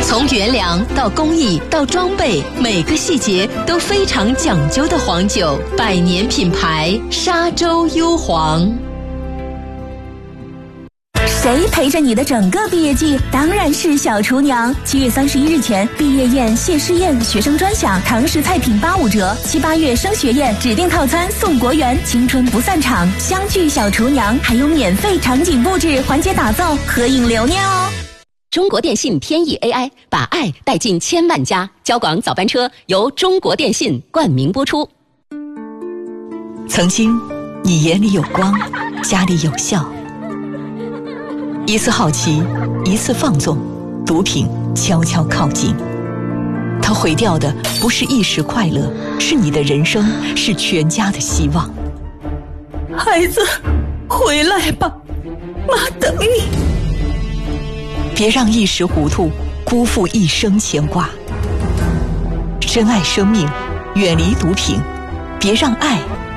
从原粮到工艺到装备，每个细节都非常讲究的黄酒，100年品牌沙洲优黄。 谁陪着你的整个毕业季？当然是小厨娘。7月31日前，毕业宴、谢师宴、学生专享，堂食菜品85折。7、8月升学宴，指定套餐送国园，青春不散场，相聚小厨娘，还有免费场景布置，环节打造，合影留念哦。 中国电信天翼 AI 把爱带进千万家，交广早班车由中国电信冠名播出。 曾经，你眼里有光，家里有笑。一次好奇，一次放纵，毒品悄悄靠近。它毁掉的不是一时快乐，是你的人生，是全家的希望。 孩子，回来吧，妈等你。 别让一时糊涂辜负一生牵挂。珍爱生命，远离毒品，别让爱